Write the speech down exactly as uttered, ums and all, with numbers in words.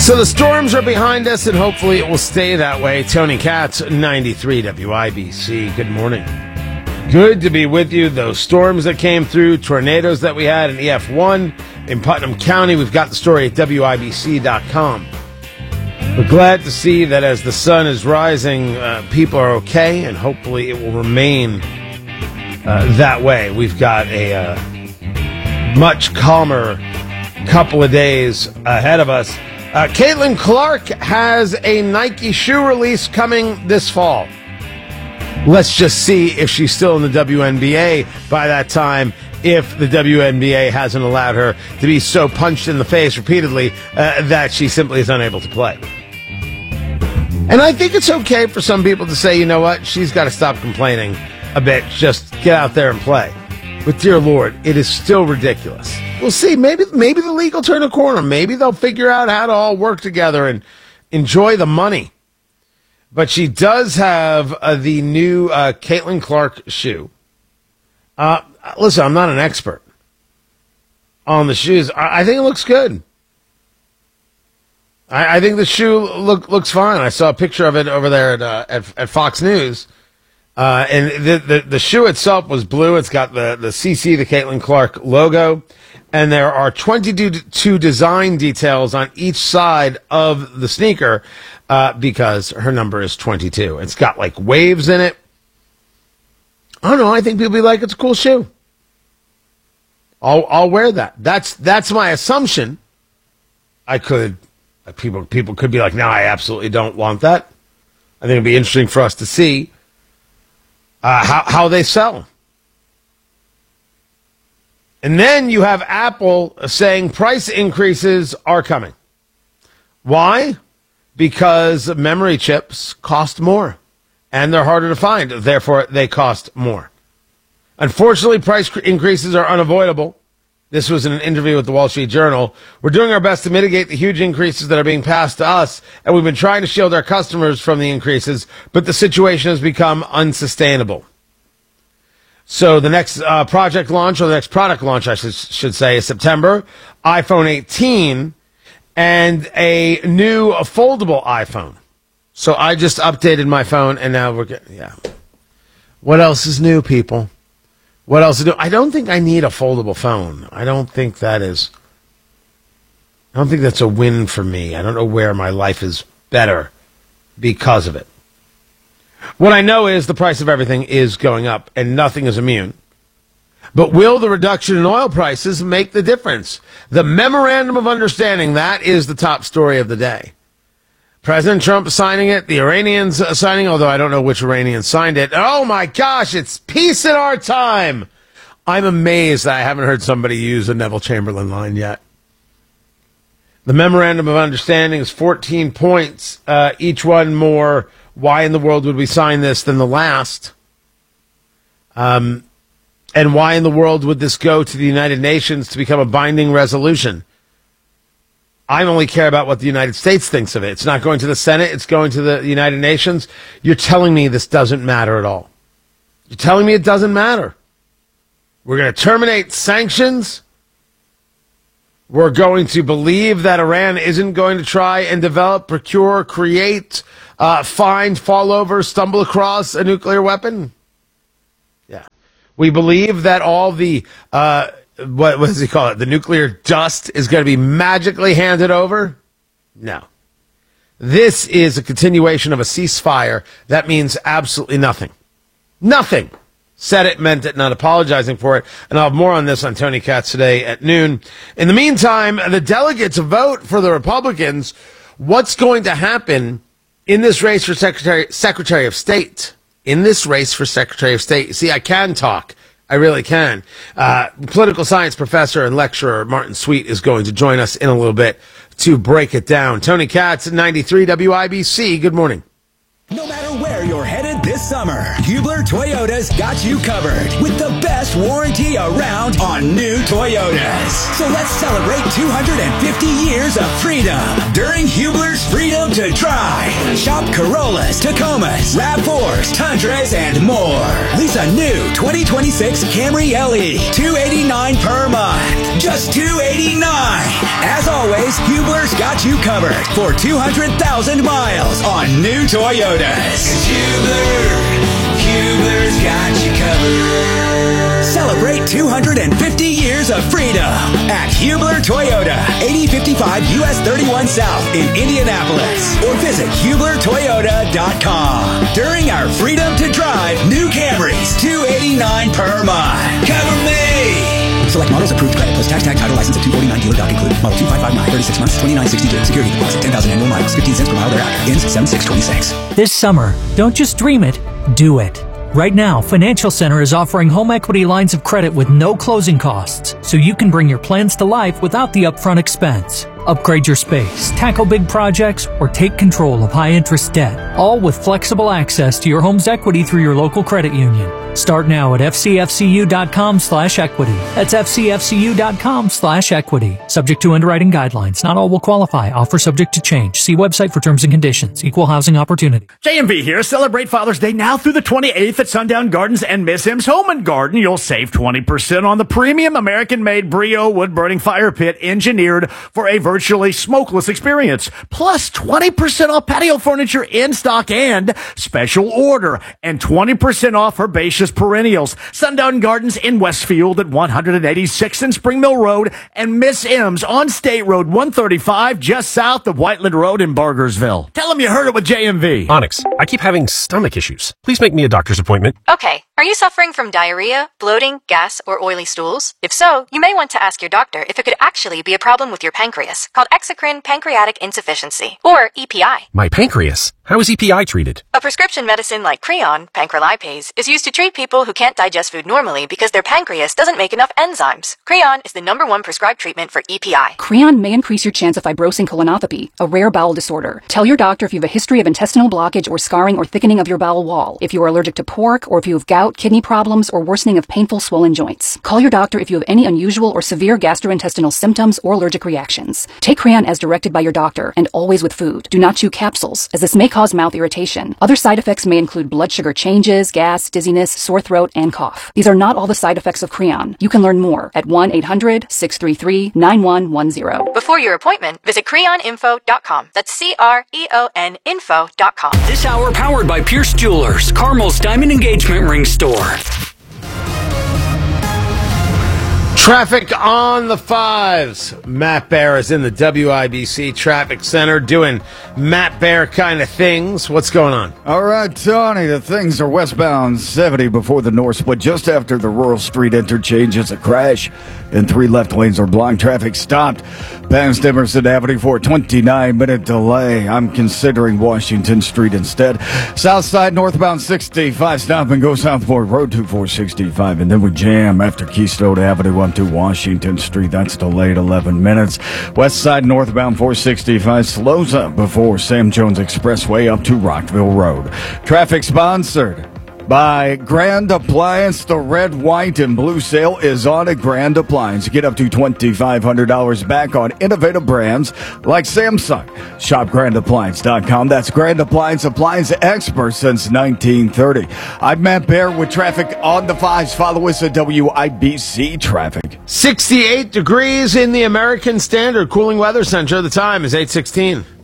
So the storms are behind us, and hopefully it will stay that way. Tony Katz, ninety-three W I B C. Good morning. Good to be with you. Those storms that came through, tornadoes that we had in E F one in Putnam County. We've got the story at W I B C dot com. We're glad to see that as the sun is rising, uh, people are okay, and hopefully it will remain uh, that way. We've got a uh, much calmer couple of days ahead of us. Uh, Caitlin Clark has a Nike shoe release coming this fall. Let's just see if she's still in the W N B A by that time, if the W N B A hasn't allowed her to be so punched in the face repeatedly uh, that she simply is unable to play. And I think it's okay for some people to say, you know what, she's got to stop complaining a bit, just get out there and play. But dear Lord, it is still ridiculous. We'll see. Maybe maybe the league will turn a corner. Maybe they'll figure out how to all work together and enjoy the money. But she does have uh, the new uh, Caitlin Clark shoe. Uh, listen, I'm not an expert on the shoes. I, I think it looks good. I, I think the shoe look, looks fine. I saw a picture of it over there at, uh, at, at Fox News. Uh, and the, the the shoe itself was blue. It's got the, the C C, the Caitlin Clark logo. And there are twenty-two design details on each side of the sneaker uh, because her number is twenty-two. It's got like waves in it. I don't know. I think people will be like, it's a cool shoe. I'll I'll wear that. That's that's my assumption. I could people people could be like, no, I absolutely don't want that. I think it'd be interesting for us to see uh, how how they sell. And then you have Apple saying price increases are coming. Why? Because memory chips cost more, and they're harder to find. Therefore, they cost more. Unfortunately, price increases are unavoidable. This was in an interview with the Wall Street Journal. We're doing our best to mitigate the huge increases that are being passed to us, and we've been trying to shield our customers from the increases, but the situation has become unsustainable. So the next uh, project launch, or the next product launch, I should, should say, is September. iPhone eighteen and a new foldable iPhone. So I just updated my phone, and now we're getting, yeah. What else is new, people? What else is new? I don't think I need a foldable phone. I don't think that is, I don't think that's a win for me. I don't know where my life is better because of it. What I know is the price of everything is going up, and nothing is immune. But will the reduction in oil prices make the difference? The Memorandum of Understanding, that is the top story of the day. President Trump signing it, the Iranians signing, although I don't know which Iranians signed it. Oh, my gosh, it's peace in our time. I'm amazed that I haven't heard somebody use a Neville Chamberlain line yet. The Memorandum of Understanding is fourteen points, uh, each one more. Why in the world would we sign this than the last? Um, and why in the world would this go to the United Nations to become a binding resolution? I only care about what the United States thinks of it. It's not going to the Senate. It's going to the United Nations. You're telling me this doesn't matter at all. You're telling me it doesn't matter. We're going to terminate sanctions. We're going to believe that Iran isn't going to try and develop, procure, create, uh, find, fall over, stumble across a nuclear weapon. Yeah. We believe that all the, uh, what, what does he call it? The nuclear dust is going to be magically handed over? No. This is a continuation of a ceasefire. That means absolutely nothing. Nothing. Said it, meant it, not apologizing for it. And I'll have more on this on Tony Katz today at noon. In the meantime, the delegates vote for the Republicans. What's going to happen in this race for Secretary, Secretary of State? In this race for Secretary of State. See, I can talk. I really can. Uh, political science professor and lecturer Martin Sweet is going to join us in a little bit to break it down. Tony Katz at ninety-three W I B C. Good morning. No matter where you're headed this summer, Hubler Toyota's got you covered with the best warranty around on new Toyotas. So let's celebrate two hundred fifty years of freedom during Hubler's Freedom to drive. Shop Corollas, Tacomas, RAV fours, Tundras, and more. Lease a new twenty twenty-six Camry L E, two hundred eighty-nine dollars per month. Just two hundred eighty-nine dollars. As always, Hubler's got you covered for two hundred thousand miles on new Toyotas. Hubler, Hubler's got you covered. Celebrate two hundred fifty years of freedom at Hubler Toyota, eighty fifty-five U S thirty-one South in Indianapolis, or visit hubler toyota dot com. During our Freedom to Drive new Camrys, two hundred eighty-nine dollars per month. Cover me! Select models approved credit plus tax tag title license at two forty-nine dealer doc included. Model two five five nine, thirty-six months, twenty-nine sixty-two. Security deposit ten thousand annual miles, fifteen cents per mile thereafter. Ends seven six twenty-six. This summer, don't just dream it, do it. Right now, Financial Center is offering home equity lines of credit with no closing costs, so you can bring your plans to life without the upfront expense. Upgrade your space, tackle big projects, or take control of high-interest debt, all with flexible access to your home's equity through your local credit union. Start now at fcfcu.com slash equity. That's fcfcu.com slash equity. Subject to underwriting guidelines. Not all will qualify. Offer subject to change. See website for terms and conditions. Equal housing opportunity. J M V here. Celebrate Father's Day now through the twenty-eighth at Sundown Gardens and Miss M's Home and Garden. You'll save twenty percent on the premium American-made Brio wood-burning fire pit engineered for a virtually smokeless experience. Plus twenty percent off patio furniture in stock and special order. And twenty percent off herbaceous perennials. Sundown Gardens in Westfield at one eighty-sixth and Spring Mill Road, and Miss M's on State Road one thirty-five just south of Whiteland Road in Bargersville. Tell them you heard it with J M V. Onyx, I keep having stomach issues. Please make me a doctor's appointment. Okay. Are you suffering from diarrhea, bloating, gas, or oily stools? If so, you may want to ask your doctor if it could actually be a problem with your pancreas, called exocrine pancreatic insufficiency, or E P I. My pancreas? How is E P I treated? A prescription medicine like Creon, pancrelipase, is used to treat people who can't digest food normally because their pancreas doesn't make enough enzymes. Creon is the number one prescribed treatment for E P I. Creon may increase your chance of fibrosing colonopathy, a rare bowel disorder. Tell your doctor if you have a history of intestinal blockage or scarring or thickening of your bowel wall, if you are allergic to pork, or if you have gout, kidney problems, or worsening of painful swollen joints. Call your doctor if you have any unusual or severe gastrointestinal symptoms or allergic reactions. Take Creon as directed by your doctor, and always with food. Do not chew capsules, as this may cause mouth irritation. Other side effects may include blood sugar changes, gas, dizziness, sore throat, and cough. These are not all the side effects of Creon. You can learn more at one eight hundred six three three nine one one zero. Before your appointment, visit creon info dot com. That's C R E O N info dot com. This hour powered by Pierce Jewelers, Carmel's Diamond Engagement Ring Store. Traffic on the fives. Matt Bear is in the W I B C Traffic Center doing Matt Bear kind of things. What's going on? All right, Tony, the things are westbound seventy before the north split just after the Rural Street interchange is a crash, and three left lanes are blocked. Traffic stopped past Emerson Avenue for a twenty-nine minute delay. I'm considering Washington Street instead. South side northbound sixty-five, stop and go Southport Road to four sixty-five, and then we jam after Keystone Avenue on to Washington Street. That's delayed eleven minutes. West side northbound four sixty-five slows up before Sam Jones Expressway up to Rockville Road. Traffic sponsored by Grand Appliance. The red, white, and blue sale is on at Grand Appliance. Get up to twenty-five hundred dollars back on innovative brands like Samsung. Shop grand appliance dot com. That's Grand Appliance, appliance expert since nineteen thirty. I'm Matt Bear with traffic on the fives. Follow us at W I B C Traffic. sixty-eight degrees in the American Standard Cooling Weather Center. The time is eight sixteen.